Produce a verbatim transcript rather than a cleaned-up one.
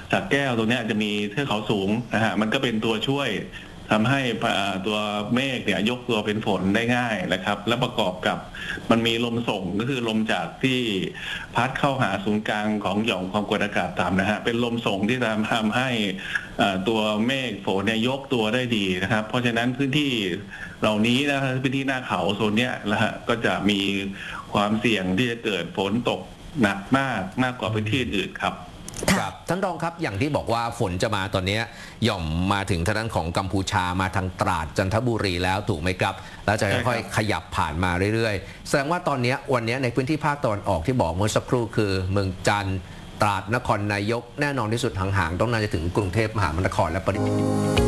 สระแก้วตรงนี้จะมีเทือกเขาสูงนะฮะมันก็เป็นตัวช่วยทำให้ตัวเมฆเนี่ยยกตัวเป็นฝนได้ง่ายนะครับและประกอบกับมันมีลมส่งก็คือลมจากที่พัดเข้าหาศูนย์กลางของหย่อมความกดอากาศต่ำนะฮะเป็นลมส่งที่ทำทำให้ตัวเมฆฝนเนี่ยยกตัวได้ดีนะครับเพราะฉะนั้นพื้นที่เหล่านี้นะพื้นที่หน้าเขาโซนเนี้ยนะฮะก็จะมีความเสี่ยงที่จะเกิดฝนตกหนักมากมากกว่าพื้นที่อื่นครับครับท่านรองครับอย่างที่บอกว่าฝนจะมาตอนนี้หย่อมมาถึงทางด้านของกัมพูชามาทางตราดจันทบุรีแล้วถูกไหมครับแล้วจะค่อยๆขยับผ่านมาเรื่อยๆแสดงว่าตอนนี้วันนี้ในพื้นที่ภาคตะวันออกที่บอกเมื่อสักครู่คือเมืองจันทร์ตราดนครนายกแน่นอนที่สุดห่างๆต้องน่าจะถึงกรุงเทพมหานครและปริมณฑล